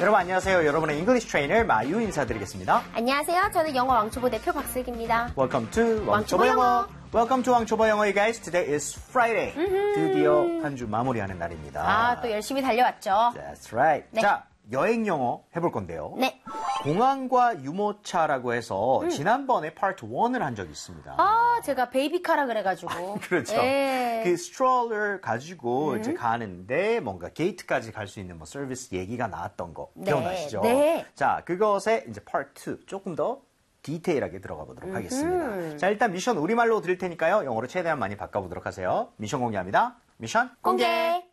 여러분 안녕하세요. 여러분의 잉글리시 트레이너 마유 인사드리겠습니다. 안녕하세요. 저는 영어 왕초보 대표 박슬기입니다. Welcome to 왕초보 영어. Welcome to 왕초보 영어, you guys. Today is Friday. 드디어 한 주 마무리하는 날입니다. 또 열심히 달려왔죠. That's right. 네. 자, 여행 영어 해볼 건데요. 네. 공항과 유모차라고 해서 지난번에 파트 1을 한 적이 있습니다. 제가 베이비카라 그래가지고. 그렇죠. 예. 그 스트롤러를 가지고 이제 가는데 뭔가 게이트까지 갈 수 있는 뭐 서비스 얘기가 나왔던 거 네. 기억나시죠? 네. 자, 그것에 이제 파트 2 조금 더 디테일하게 들어가 보도록 하겠습니다. 자, 일단 미션 우리말로 드릴 테니까요. 영어로 최대한 많이 바꿔보도록 하세요. 미션 공개합니다. 미션 공개.